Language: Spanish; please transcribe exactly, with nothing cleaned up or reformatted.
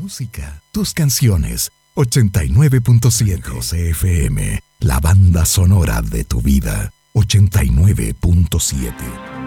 música, tus canciones. ochenta y nueve punto siete C F M, la banda sonora de tu vida. ochenta y nueve punto siete.